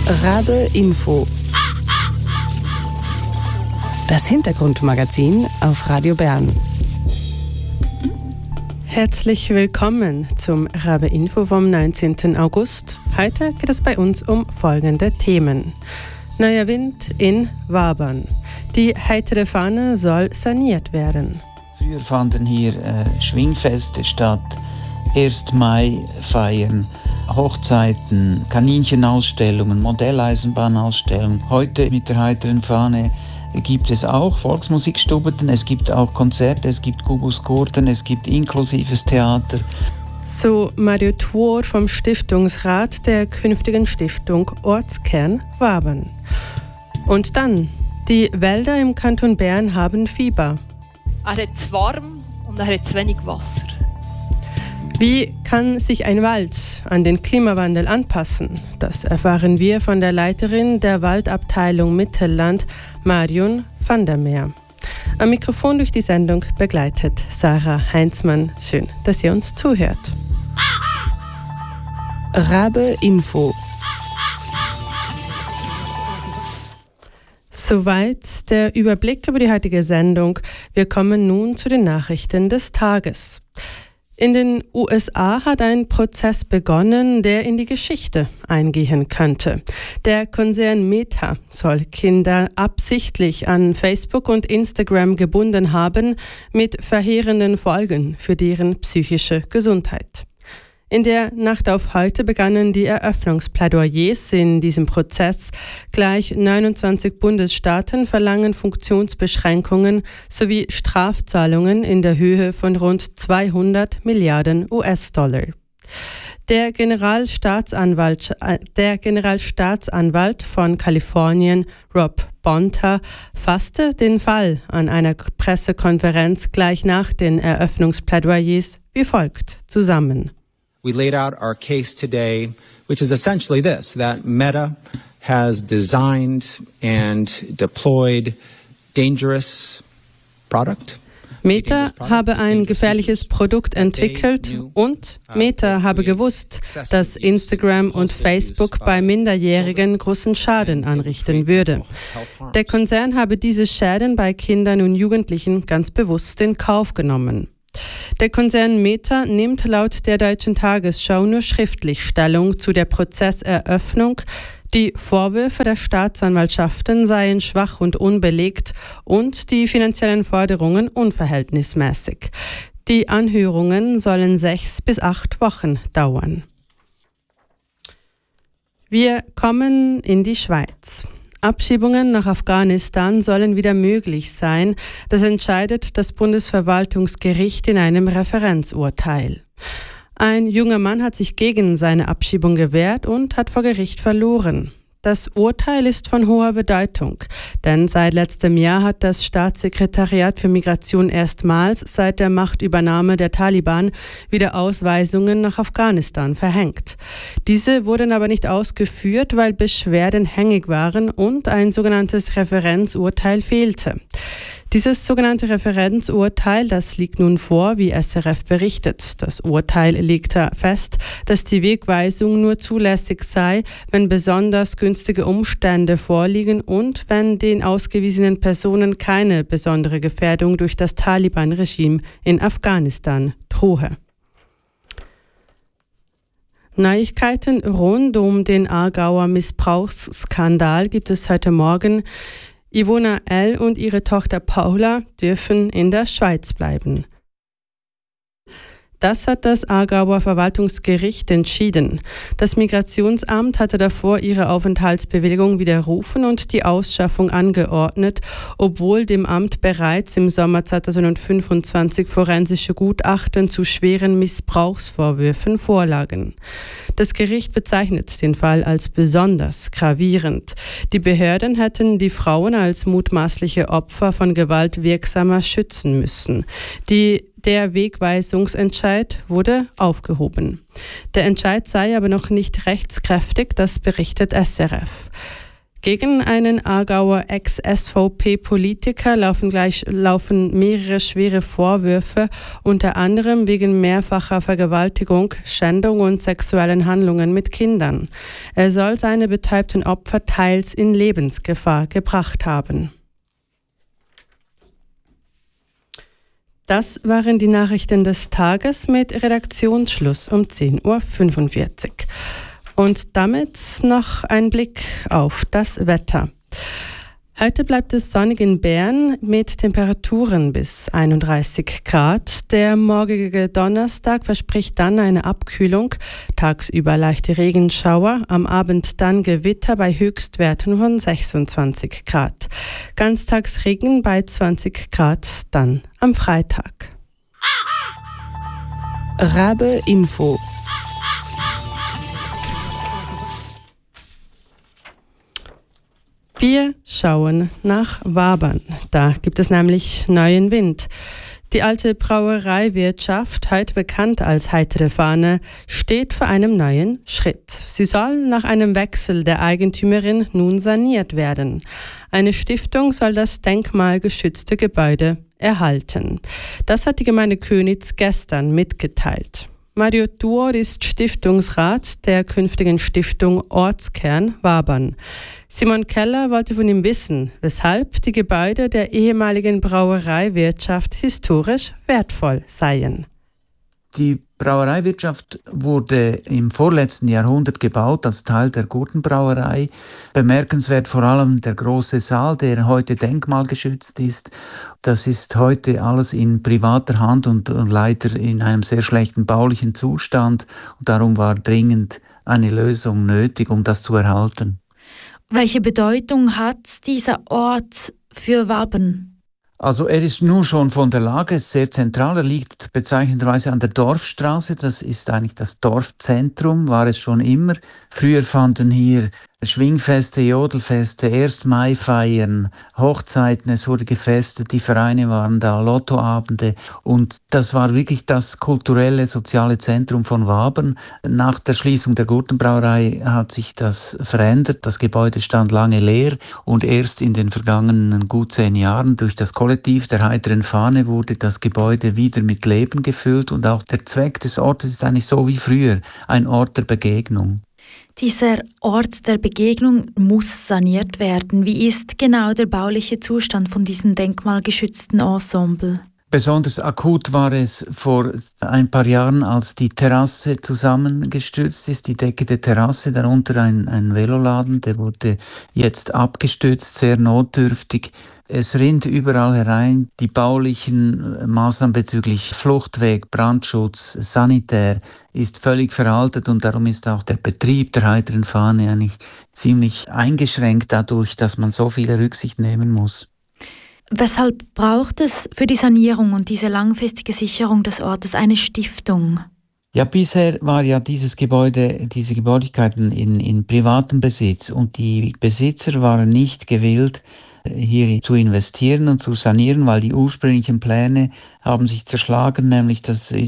Rabe Info. Das Hintergrundmagazin auf Radio Bern. Herzlich willkommen zum Rabe Info vom 19. August. Heute geht es bei uns um folgende Themen. Neuer Wind in Wabern. Die heitere Fahne soll saniert werden. Früher fanden hier Schwingfeste statt, 1. Mai-Feiern, Hochzeiten, Kaninchenausstellungen, Modelleisenbahnausstellungen. Heute mit der heiteren Fahne gibt es auch Volksmusikstuben, es gibt auch Konzerte, es gibt Kubuskurten, es gibt inklusives Theater. So Mario Tuor vom Stiftungsrat der künftigen Stiftung Ortskern Wabern. Und dann, die Wälder im Kanton Bern haben Fieber. Er hat zu warm und er hat zu wenig Wasser. Wie kann sich ein Wald an den Klimawandel anpassen? Das erfahren wir von der Leiterin der Waldabteilung Mittelland, Marion van der Meer. Am Mikrofon durch die Sendung begleitet Sarah Heinzmann. Schön, dass ihr uns zuhört. Rabe Info. Soweit der Überblick über die heutige Sendung. Wir kommen nun zu den Nachrichten des Tages. In den USA hat ein Prozess begonnen, der in die Geschichte eingehen könnte. Der Konzern Meta soll Kinder absichtlich an Facebook und Instagram gebunden haben, mit verheerenden Folgen für deren psychische Gesundheit. In der Nacht auf heute begannen die Eröffnungsplädoyers in diesem Prozess. Gleich 29 Bundesstaaten verlangen Funktionsbeschränkungen sowie Strafzahlungen in der Höhe von rund 200 Milliarden US-Dollar. Der Generalstaatsanwalt von Kalifornien, Rob Bonta, fasste den Fall an einer Pressekonferenz gleich nach den Eröffnungsplädoyers wie folgt zusammen. We laid out our case today, which is essentially this, that Meta has designed and deployed dangerous product. Meta habe ein gefährliches Produkt entwickelt und Meta habe gewusst, dass Instagram und Facebook bei Minderjährigen großen Schaden anrichten würde. Der Konzern habe diese Schäden bei Kindern und Jugendlichen ganz bewusst in Kauf genommen. Der Konzern Meta nimmt laut der Deutschen Tagesschau nur schriftlich Stellung zu der Prozesseröffnung. Die Vorwürfe der Staatsanwaltschaften seien schwach und unbelegt und die finanziellen Forderungen unverhältnismäßig. Die Anhörungen sollen 6 bis 8 Wochen dauern. Wir kommen in die Schweiz. Abschiebungen nach Afghanistan sollen wieder möglich sein. Das entscheidet das Bundesverwaltungsgericht in einem Referenzurteil. Ein junger Mann hat sich gegen seine Abschiebung gewehrt und hat vor Gericht verloren. Das Urteil ist von hoher Bedeutung, denn seit letztem Jahr hat das Staatssekretariat für Migration erstmals seit der Machtübernahme der Taliban wieder Ausweisungen nach Afghanistan verhängt. Diese wurden aber nicht ausgeführt, weil Beschwerden hängig waren und ein sogenanntes Referenzurteil fehlte. Dieses sogenannte Referenzurteil, das liegt nun vor, wie SRF berichtet. Das Urteil legte fest, dass die Wegweisung nur zulässig sei, wenn besonders günstige Umstände vorliegen und wenn den ausgewiesenen Personen keine besondere Gefährdung durch das Taliban-Regime in Afghanistan drohe. Neuigkeiten rund um den Aargauer Missbrauchsskandal gibt es heute Morgen. Ivona L. und ihre Tochter Paula dürfen in der Schweiz bleiben. Das hat das Aargauer Verwaltungsgericht entschieden. Das Migrationsamt hatte davor ihre Aufenthaltsbewilligung widerrufen und die Ausschaffung angeordnet, obwohl dem Amt bereits im Sommer 2025 forensische Gutachten zu schweren Missbrauchsvorwürfen vorlagen. Das Gericht bezeichnet den Fall als besonders gravierend. Die Behörden hätten die Frauen als mutmaßliche Opfer von Gewalt wirksamer schützen müssen. Der Wegweisungsentscheid wurde aufgehoben. Der Entscheid sei aber noch nicht rechtskräftig, das berichtet SRF. Gegen einen Aargauer Ex-SVP-Politiker laufen mehrere schwere Vorwürfe, unter anderem wegen mehrfacher Vergewaltigung, Schändung und sexuellen Handlungen mit Kindern. Er soll seine betäubten Opfer teils in Lebensgefahr gebracht haben. Das waren die Nachrichten des Tages mit Redaktionsschluss um 10.45 Uhr. Und damit noch ein Blick auf das Wetter. Heute bleibt es sonnig in Bern mit Temperaturen bis 31 Grad. Der morgige Donnerstag verspricht dann eine Abkühlung, tagsüber leichte Regenschauer, am Abend dann Gewitter bei Höchstwerten von 26 Grad. Ganztagsregen bei 20 Grad dann am Freitag. Rabe Info. Wir schauen nach Wabern. Da gibt es nämlich neuen Wind. Die alte Brauereiwirtschaft, heute bekannt als Heitere Fahne, steht vor einem neuen Schritt. Sie soll nach einem Wechsel der Eigentümerin nun saniert werden. Eine Stiftung soll das denkmalgeschützte Gebäude erhalten. Das hat die Gemeinde Köniz gestern mitgeteilt. Mario Tuor ist Stiftungsrat der künftigen Stiftung Ortskern Wabern. Simon Keller wollte von ihm wissen, weshalb die Gebäude der ehemaligen Brauereiwirtschaft historisch wertvoll seien. Die Brauereiwirtschaft wurde im vorletzten Jahrhundert gebaut als Teil der Gurtenbrauerei. Bemerkenswert vor allem der große Saal, der heute denkmalgeschützt ist. Das ist heute alles in privater Hand und leider in einem sehr schlechten baulichen Zustand. Und darum war dringend eine Lösung nötig, um das zu erhalten. Welche Bedeutung hat dieser Ort für Wabern? Also er ist nur schon von der Lage sehr zentral. Er liegt bezeichnenderweise an der Dorfstraße. Das ist eigentlich das Dorfzentrum, war es schon immer. Früher fanden hier Schwingfeste, Jodelfeste, 1. Mai-Feiern, Hochzeiten, es wurde gefestet, die Vereine waren da, Lottoabende und das war wirklich das kulturelle, soziale Zentrum von Wabern. Nach der Schließung der Gurtenbrauerei hat sich das verändert, das Gebäude stand lange leer und erst in den vergangenen gut 10 Jahren durch das Kollektiv der Heiteren Fahne wurde das Gebäude wieder mit Leben gefüllt und auch der Zweck des Ortes ist eigentlich so wie früher, ein Ort der Begegnung. Dieser Ort der Begegnung muss saniert werden. Wie ist genau der bauliche Zustand von diesem denkmalgeschützten Ensemble? Besonders akut war es vor ein paar Jahren, als die Terrasse zusammengestürzt ist, die Decke der Terrasse, darunter ein Veloladen, der wurde jetzt abgestürzt, sehr notdürftig. Es rinnt überall herein. Die baulichen Maßnahmen bezüglich Fluchtweg, Brandschutz, Sanitär ist völlig veraltet und darum ist auch der Betrieb der Heiteren Fahne eigentlich ziemlich eingeschränkt dadurch, dass man so viel Rücksicht nehmen muss. Weshalb braucht es für die Sanierung und diese langfristige Sicherung des Ortes eine Stiftung? Ja, bisher war ja diese Gebäudigkeiten in privatem Besitz und die Besitzer waren nicht gewillt, hier zu investieren und zu sanieren, weil die ursprünglichen Pläne haben sich zerschlagen, nämlich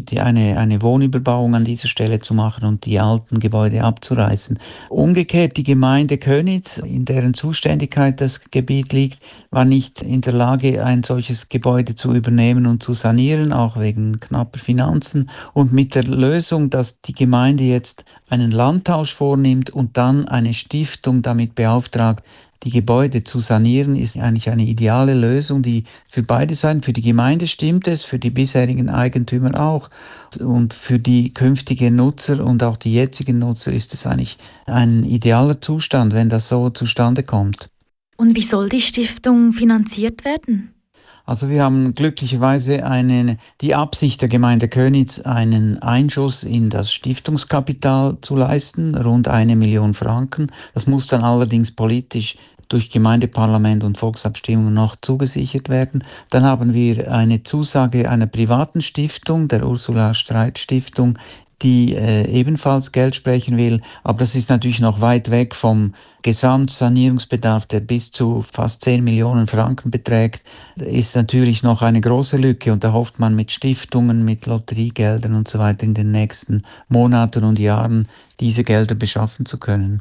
eine Wohnüberbauung an dieser Stelle zu machen und die alten Gebäude abzureißen. Umgekehrt, die Gemeinde Köniz, in deren Zuständigkeit das Gebiet liegt, war nicht in der Lage, ein solches Gebäude zu übernehmen und zu sanieren, auch wegen knapper Finanzen. Und mit der Lösung, dass die Gemeinde jetzt einen Landtausch vornimmt und dann eine Stiftung damit beauftragt, die Gebäude zu sanieren, ist eigentlich eine ideale Lösung, die für beide Seiten, für die Gemeinde stimmt es, für die bisherigen Eigentümer auch und für die künftigen Nutzer und auch die jetzigen Nutzer ist es eigentlich ein idealer Zustand, wenn das so zustande kommt. Und wie soll die Stiftung finanziert werden? Also wir haben glücklicherweise die Absicht der Gemeinde Köniz, einen Einschuss in das Stiftungskapital zu leisten, rund 1 Million Franken. Das muss dann allerdings politisch durch Gemeindeparlament und Volksabstimmung noch zugesichert werden. Dann haben wir eine Zusage einer privaten Stiftung, der Ursula Streit Stiftung, die ebenfalls Geld sprechen will. Aber das ist natürlich noch weit weg vom Gesamtsanierungsbedarf, der bis zu fast 10 Millionen Franken beträgt. Ist natürlich noch eine große Lücke und da hofft man mit Stiftungen, mit Lotteriegeldern und so weiter in den nächsten Monaten und Jahren diese Gelder beschaffen zu können.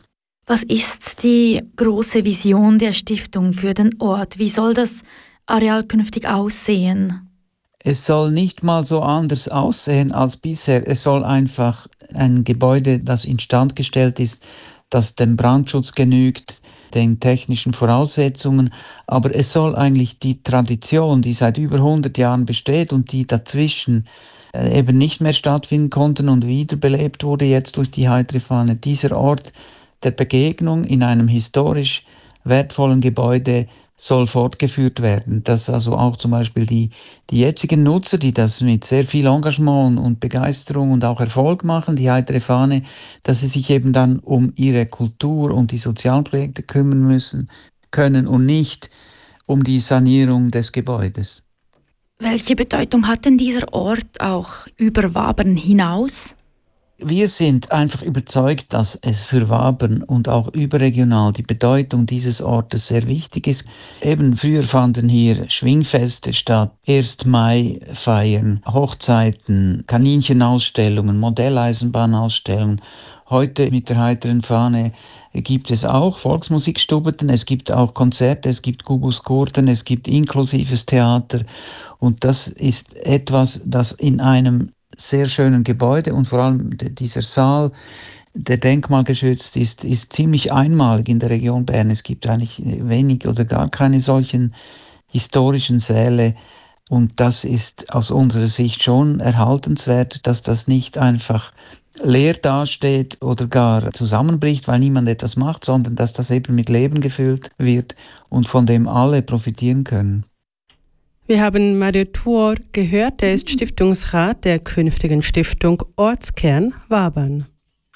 Was ist die große Vision der Stiftung für den Ort? Wie soll das Areal künftig aussehen? Es soll nicht mal so anders aussehen als bisher. Es soll einfach ein Gebäude, das instand gestellt ist, das dem Brandschutz genügt, den technischen Voraussetzungen. Aber es soll eigentlich die Tradition, die seit über 100 Jahren besteht und die dazwischen eben nicht mehr stattfinden konnten und wiederbelebt wurde jetzt durch die Heitere Fahne, dieser Ort der Begegnung in einem historisch wertvollen Gebäude soll fortgeführt werden. Dass also auch zum Beispiel die jetzigen Nutzer, die das mit sehr viel Engagement und Begeisterung und auch Erfolg machen, die Heitere Fahne, dass sie sich eben dann um ihre Kultur und die Sozialprojekte kümmern können und nicht um die Sanierung des Gebäudes. Welche Bedeutung hat denn dieser Ort auch über Wabern hinaus? Wir sind einfach überzeugt, dass es für Wabern und auch überregional die Bedeutung dieses Ortes sehr wichtig ist. Eben früher fanden hier Schwingfeste statt, 1. Mai-Feiern, Hochzeiten, Kaninchenausstellungen, Modelleisenbahnausstellungen. Heute mit der Heiteren Fahne gibt es auch Volksmusikstubeten, es gibt auch Konzerte, es gibt Kubus Kurten, es gibt inklusives Theater. Und das ist etwas, das in einem sehr schönen Gebäude und vor allem dieser Saal, der denkmalgeschützt ist ziemlich einmalig in der Region Bern. Es gibt eigentlich wenig oder gar keine solchen historischen Säle und das ist aus unserer Sicht schon erhaltenswert, dass das nicht einfach leer dasteht oder gar zusammenbricht, weil niemand etwas macht, sondern dass das eben mit Leben gefüllt wird und von dem alle profitieren können. Wir haben Mario Tuor gehört, der ist Stiftungsrat der künftigen Stiftung Ortskern Wabern.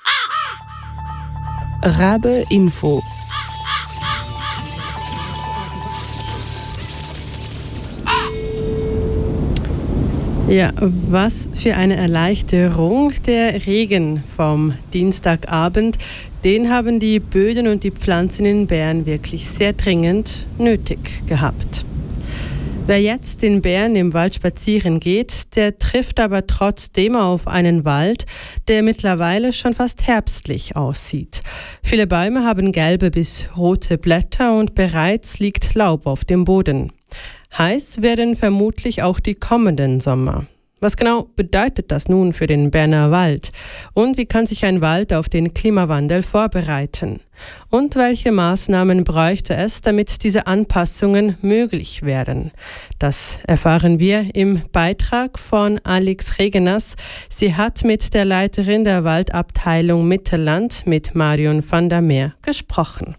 Rabe Info. Ja, was für eine Erleichterung. Der Regen vom Dienstagabend, den haben die Böden und die Pflanzen in Bern wirklich sehr dringend nötig gehabt. Wer jetzt in Bern im Wald spazieren geht, der trifft aber trotzdem auf einen Wald, der mittlerweile schon fast herbstlich aussieht. Viele Bäume haben gelbe bis rote Blätter und bereits liegt Laub auf dem Boden. Heiß werden vermutlich auch die kommenden Sommer. Was genau bedeutet das nun für den Berner Wald? Und wie kann sich ein Wald auf den Klimawandel vorbereiten? Und welche Maßnahmen bräuchte es, damit diese Anpassungen möglich wären? Das erfahren wir im Beitrag von Alex Regeners. Sie hat mit der Leiterin der Waldabteilung Mittelland, mit Marion van der Meer, gesprochen.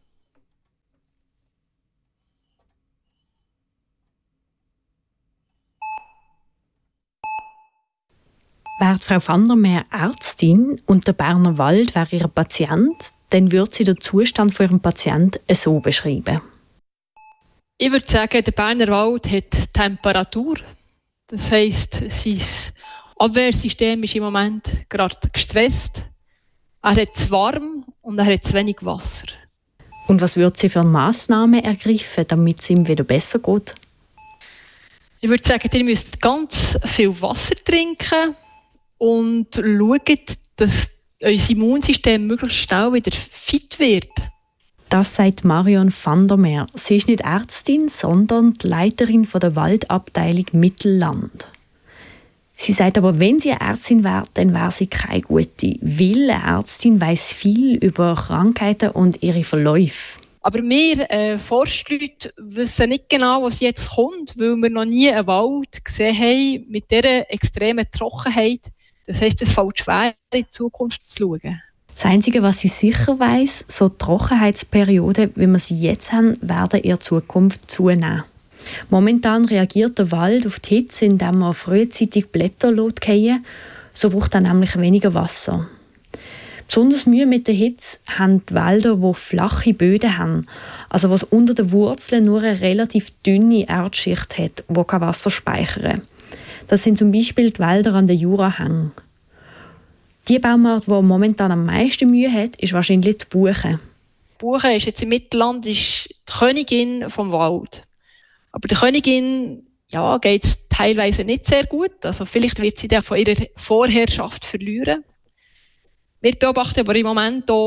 Wäre Frau van der Meer Ärztin und der Berner Wald wäre ihr Patient, dann würde sie den Zustand von ihrem Patienten so beschreiben. Ich würde sagen, der Berner Wald hat Temperatur. Das heisst, sein Abwehrsystem ist im Moment gerade gestresst. Er hat zu warm und er hat zu wenig Wasser. Und was würde sie für Massnahmen ergreifen, damit es ihm wieder besser geht? Ich würde sagen, ihr müsst ganz viel Wasser trinken und schaut, dass euer Immunsystem möglichst schnell wieder fit wird. Das sagt Marion van der Meer. Sie ist nicht Ärztin, sondern die Leiterin der Waldabteilung Mittelland. Sie sagt aber, wenn sie eine Ärztin wäre, dann wäre sie keine gute, weil eine Ärztin weiss viel über Krankheiten und ihre Verläufe. Aber wir Forstleute wissen nicht genau, was jetzt kommt, weil wir noch nie einen Wald gesehen haben mit dieser extremen Trockenheit. Das heisst, es fällt schwer, in die Zukunft zu schauen. Das Einzige, was sie sicher weiss, so Trockenheitsperioden, wie wir sie jetzt haben, werden in Zukunft zunehmen. Momentan reagiert der Wald auf die Hitze, indem er frühzeitig Blätter fallen. So braucht er nämlich weniger Wasser. Besonders Mühe mit der Hitze haben die Wälder, die flache Böden haben, also was unter den Wurzeln nur eine relativ dünne Erdschicht hat, die kein Wasser speichern. Das sind zum Beispiel die Wälder an den Jurahängen. Die Baumart, die momentan am meisten Mühe hat, ist wahrscheinlich die Buche. Die Buche ist jetzt im Mittelland die Königin vom Wald. Aber der Königin geht es teilweise nicht sehr gut. Also vielleicht wird sie dann von ihrer Vorherrschaft verlieren. Wir beobachten aber im Moment auch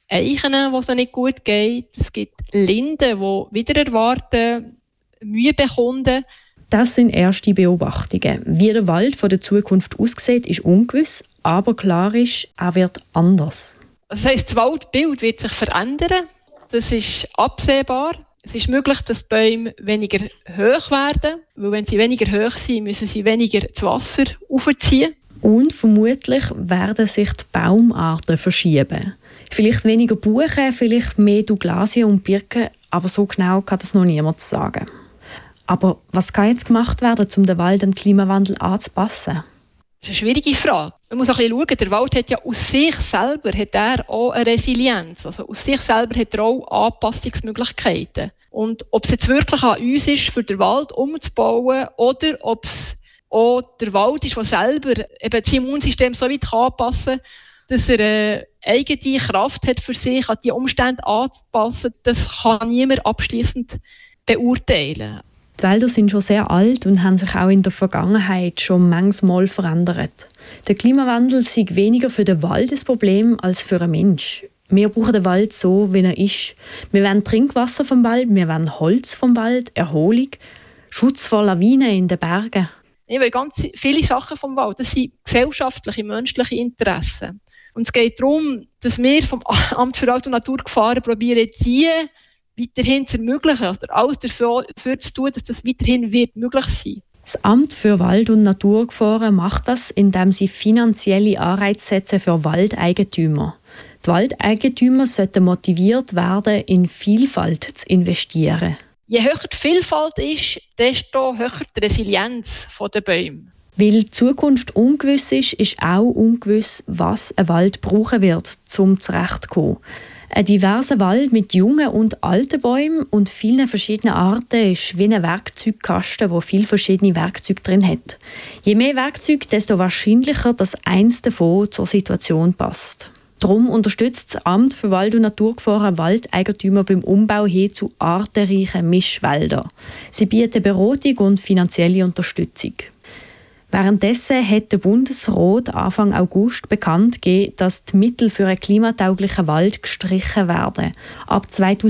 Eichen, wo es noch nicht gut geht. Es gibt Linden, die wieder erwarten, Mühe bekommen. Das sind erste Beobachtungen. Wie der Wald von der Zukunft aussieht, ist ungewiss, aber klar ist, er wird anders. Das heisst, das Waldbild wird sich verändern. Das ist absehbar. Es ist möglich, dass Bäume weniger hoch werden, weil wenn sie weniger hoch sind, müssen sie weniger das Wasser aufziehen. Und vermutlich werden sich die Baumarten verschieben. Vielleicht weniger Buchen, vielleicht mehr Douglasien und Birken, aber so genau kann das noch niemand sagen. Aber was kann jetzt gemacht werden, um den Wald an den Klimawandel anzupassen? Das ist eine schwierige Frage. Man muss auch ein bisschen schauen, der Wald hat ja aus sich selber hat er auch eine Resilienz. Also aus sich selber hat er auch Anpassungsmöglichkeiten. Und ob es jetzt wirklich an uns ist, für den Wald umzubauen, oder ob es auch der Wald ist, der selber eben das Immunsystem so weit anpassen kann, dass er eine eigene Kraft hat für sich, an die Umstände anzupassen, das kann niemand abschliessend beurteilen. Die Wälder sind schon sehr alt und haben sich auch in der Vergangenheit schon manchmal verändert. Der Klimawandel sei weniger für den Wald ein Problem als für einen Menschen. Wir brauchen den Wald so, wie er ist. Wir wollen Trinkwasser vom Wald, wir wollen Holz vom Wald, Erholung, Schutz vor Lawinen in den Bergen. Ja, weil ganz viele Sachen vom Wald, das sind gesellschaftliche, menschliche Interessen. Und es geht darum, dass wir vom Amt für Wald- und Naturgefahren probieren, die weiterhin zu ermöglichen, also alles dafür zu tun, dass das weiterhin wird möglich sein. Das Amt für Wald- und Naturgefahren macht das, indem sie finanzielle Anreize setzen für Waldeigentümer. Die Waldeigentümer sollten motiviert werden, in Vielfalt zu investieren. Je höher die Vielfalt ist, desto höher die Resilienz der Bäume. Weil die Zukunft ungewiss ist auch ungewiss, was ein Wald brauchen wird, um zurechtzukommen. Ein diverser Wald mit jungen und alten Bäumen und vielen verschiedenen Arten ist wie ein Werkzeugkasten, der viele verschiedene Werkzeuge drin hat. Je mehr Werkzeuge, desto wahrscheinlicher, dass eins davon zur Situation passt. Darum unterstützt das Amt für Wald- und Naturgefahren Waldeigentümer beim Umbau hin zu artenreichen Mischwäldern. Sie bieten Beratung und finanzielle Unterstützung. Währenddessen hat der Bundesrat Anfang August bekannt gegeben, dass die Mittel für einen klimatauglichen Wald gestrichen werden. Ab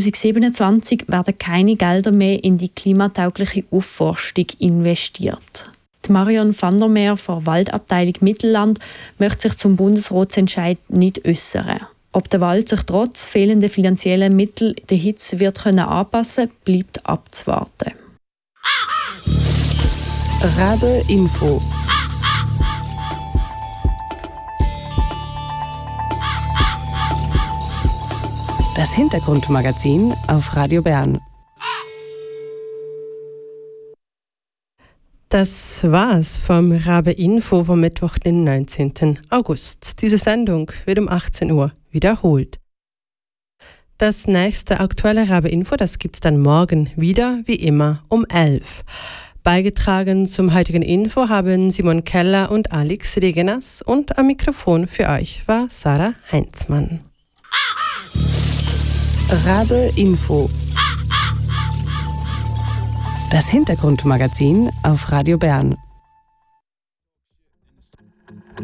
2027 werden keine Gelder mehr in die klimataugliche Aufforstung investiert. Die Marion van der Meer von Waldabteilung Mittelland möchte sich zum Bundesratsentscheid nicht äußern. Ob der Wald sich trotz fehlender finanzieller Mittel der Hitze wird anpassen, bleibt abzuwarten. Rabe Info. Das Hintergrundmagazin auf Radio Bern. Das war's vom Rabe Info vom Mittwoch, den 19. August. Diese Sendung wird um 18 Uhr wiederholt. Das nächste aktuelle Rabe Info, das gibt's dann morgen wieder, wie immer, um 11. Beigetragen zum heutigen Info haben Simon Keller und Alex Regenas und am Mikrofon für euch war Sarah Heinzmann. Rabe Info. Das Hintergrundmagazin auf Radio Bern.